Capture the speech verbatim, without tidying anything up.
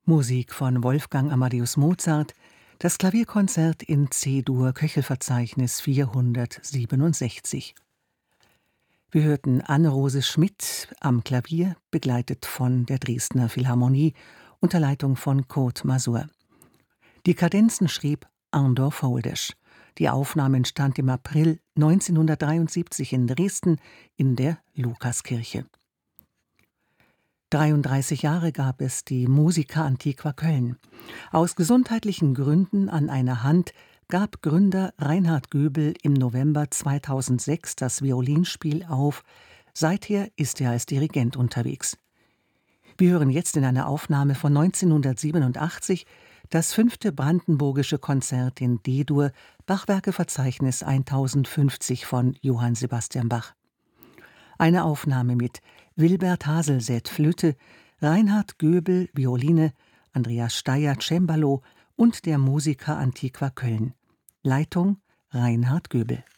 Musik von Wolfgang Amadeus Mozart, das Klavierkonzert in C-Dur, Köchelverzeichnis vierhundertsiebenundsechzig. Wir hörten Anne-Rose Schmidt am Klavier, begleitet von der Dresdner Philharmonie unter Leitung von Kurt Masur. Die Kadenzen schrieb Andor Foldesch. Die Aufnahme entstand im April neunzehnhundertdreiundsiebzig in Dresden in der Lukaskirche. dreiunddreißig Jahre gab es die Musica Antiqua Köln. Aus gesundheitlichen Gründen an einer Hand gab Gründer Reinhard Göbel im November zweitausendsechs das Violinspiel auf. Seither ist er als Dirigent unterwegs. Wir hören jetzt in einer Aufnahme von neunzehnhundertsiebenundachtzig das fünfte Brandenburgische Konzert in D-Dur, Bachwerkeverzeichnis tausendfünfzig von Johann Sebastian Bach. Eine Aufnahme mit Wilbert Haselsäth Flöte, Reinhard Göbel Violine, Andreas Steyer Cembalo und der Musica Antiqua Köln. Leitung Reinhard Göbel.